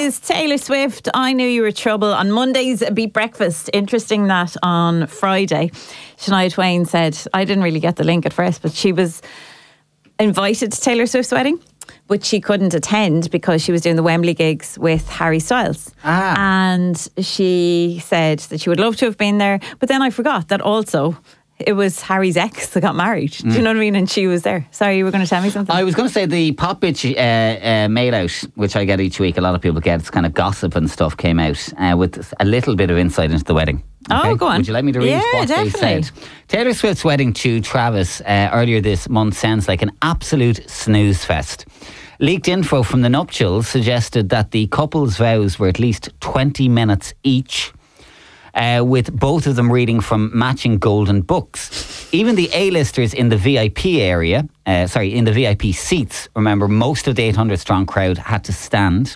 is Taylor Swift. I Knew You Were Trouble on Monday's Beat Breakfast. Interesting that on Friday, Shania Twain said, I didn't really get the link at first, but she was invited to Taylor Swift's wedding, but she couldn't attend because she was doing the Wembley gigs with Harry Styles. And she said that she would love to have been there, but then I forgot that also it was Harry's ex that got married. Do you know what I mean? And she was there. Sorry, you were going to tell me something? I was going to say the Pop Bitch mail out, which I get each week, a lot of people get, it's kind of gossip and stuff, came out with a little bit of insight into the wedding. Okay? Oh, go on. Would you like me to read what definitely. they said? Taylor Swift's wedding to Travis earlier this month sounds like an absolute snooze fest. Leaked info from the nuptials suggested that the couple's vows were at least 20 minutes each, with both of them reading from matching golden books. Even the A-listers in the VIP area, in the VIP seats, remember, most of the 800-strong crowd had to stand.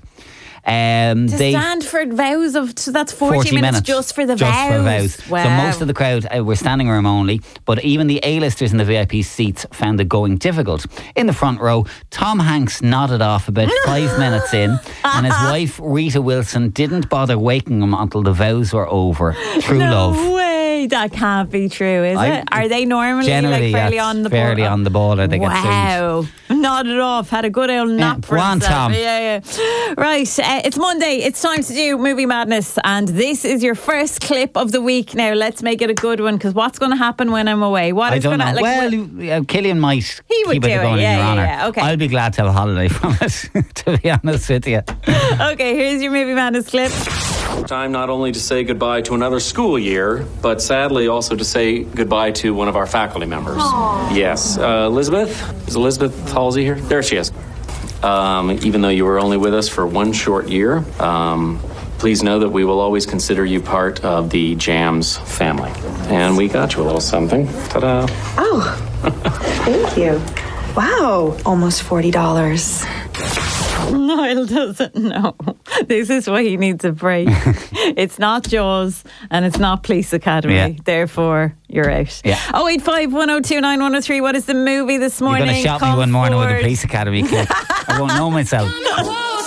Stand for vows of, so that's 40 minutes just for the vows. Wow. So most of the crowd were standing room only, but even the A-listers in the VIP seats found it going difficult. In the front row, Tom Hanks nodded off about 5 minutes in, and his wife Rita Wilson didn't bother waking him until the vows were over. True love. No way. That can't be true, is it? Are they normally generally fairly on the ball? Fairly on the ball, or they get sued. Wow. Nodded off, had a good old nap for himself. Tom. Yeah. Right, it's Monday, it's time to do Movie Madness, and this is your first clip of the week. Now let's make it a good one, because what's going to happen when I'm away? I don't know. Killian might he would keep do it going in your honour. Yeah, okay. I'll be glad to have a holiday from it, to be honest with you. Okay, here's your Movie Madness clip. Time not only to say goodbye to another school year, but sadly also to say goodbye to one of our faculty members. Aww. Yes. Elizabeth? Is Elizabeth Halsey here? There she is. Even though you were only with us for one short year, please know that we will always consider you part of the JAMS family. And we got you a little something. Ta-da. Oh, thank you. Wow, almost $40. Niall doesn't know. This is why he needs a break. It's not Jaws and it's not Police Academy. Yeah. Therefore, you're out. Yeah. 085 1029 103. What is the movie this morning? You're going to shot me one morning with the Police Academy clip. I won't know myself.